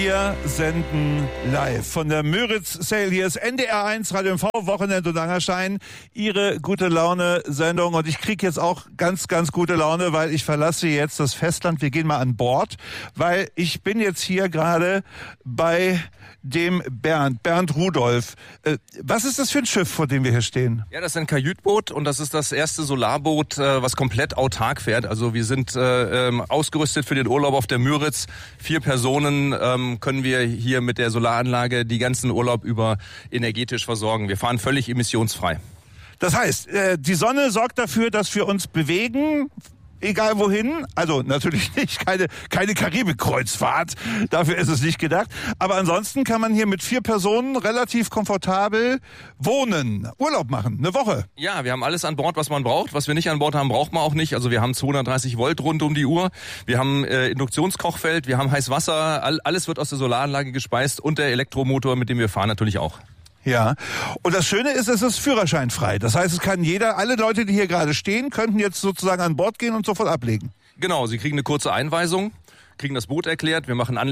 Wir senden live von der Müritz Sale. Hier ist NDR1 Radio MV, Wochenend und Angerstein. Ihre gute Laune-Sendung. Und ich kriege jetzt auch ganz, ganz gute Laune, weil ich verlasse jetzt das Festland. Wir gehen mal an Bord, weil ich bin jetzt hier gerade bei dem Bernd Rudolf. Was ist das für ein Schiff, vor dem wir hier stehen? Ja, das ist ein Kajütboot und das ist das erste Solarboot, was komplett autark fährt. Also wir sind ausgerüstet für den Urlaub auf der Müritz. 4 Personen können wir hier mit der Solaranlage die ganzen Urlaub über energetisch versorgen. Wir fahren völlig emissionsfrei. Das heißt, die Sonne sorgt dafür, dass wir uns bewegen, egal wohin. Also natürlich nicht, keine Karibik-Kreuzfahrt, dafür ist es nicht gedacht. Aber ansonsten kann man hier mit 4 Personen relativ komfortabel wohnen, Urlaub machen, eine Woche. Ja, wir haben alles an Bord, was man braucht. Was wir nicht an Bord haben, braucht man auch nicht. Also wir haben 230 Volt rund um die Uhr. Wir haben Induktionskochfeld, wir haben Heißwasser. Alles wird aus der Solaranlage gespeist und der Elektromotor, mit dem wir fahren, natürlich auch. Ja, und das Schöne ist, es ist führerscheinfrei. Das heißt, es kann jeder, alle Leute, die hier gerade stehen, könnten jetzt sozusagen an Bord gehen und sofort ablegen. Genau, sie kriegen eine kurze Einweisung, kriegen das Boot erklärt, wir machen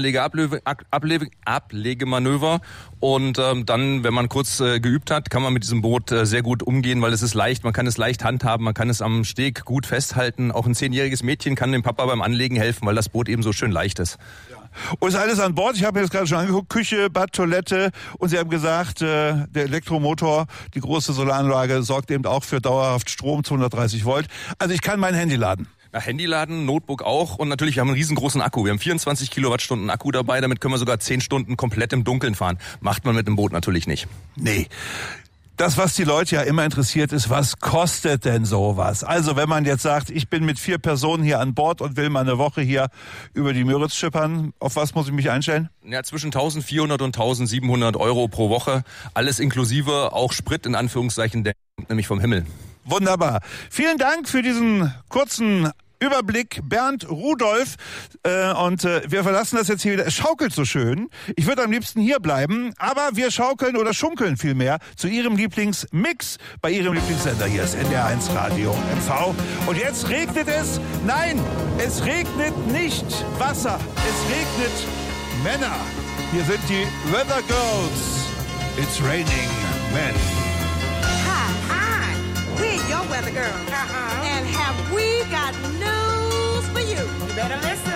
Ablegemanöver und dann, wenn man kurz geübt hat, kann man mit diesem Boot sehr gut umgehen, weil es ist leicht, man kann es leicht handhaben, man kann es am Steg gut festhalten. Auch ein 10-jähriges Mädchen kann dem Papa beim Anlegen helfen, weil das Boot eben so schön leicht ist. Ja. Und ist alles an Bord. Ich habe mir das gerade schon angeguckt. Küche, Bad, Toilette. Und Sie haben gesagt, der Elektromotor, die große Solaranlage, sorgt eben auch für dauerhaft Strom, 230 Volt. Also ich kann mein Handy laden. Ja, Handy laden, Notebook auch und natürlich, wir haben einen riesengroßen Akku. Wir haben 24 Kilowattstunden Akku dabei, damit können wir sogar 10 Stunden komplett im Dunkeln fahren. Macht man mit dem Boot natürlich nicht. Nee. Das, was die Leute ja immer interessiert, ist, was kostet denn sowas? Also wenn man jetzt sagt, ich bin mit 4 Personen hier an Bord und will mal eine Woche hier über die Müritz schippern, auf was muss ich mich einstellen? Ja, zwischen 1400 und 1700 Euro pro Woche. Alles inklusive, auch Sprit in Anführungszeichen, nämlich vom Himmel. Wunderbar. Vielen Dank für diesen kurzen Überblick, Bernd Rudolf. Und wir verlassen das jetzt hier wieder. Es schaukelt so schön. Ich würde am liebsten hier bleiben, aber wir schaukeln oder schunkeln vielmehr zu Ihrem Lieblingsmix bei Ihrem Lieblingssender. Hier ist NDR1 Radio MV. Und jetzt regnet es. Nein, es regnet nicht Wasser. Es regnet Männer. Hier sind die Weather Girls. It's raining men. We're your weather girl. And have we got news for you? You better listen.